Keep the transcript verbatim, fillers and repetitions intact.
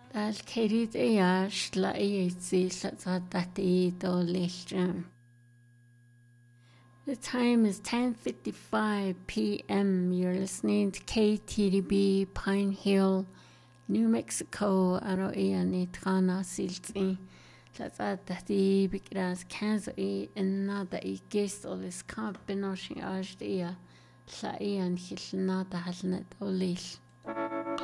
Dal kerit ea shla ea zil tati dolisham. The time is ten fifty-five p m You're listening to K T D B Pine Hill, New Mexico. Aro ea nitrana silti. Tati bikras kanzo e nada e guest olis kamp benoshi ajt ea. La ea an hilnada halnet olish.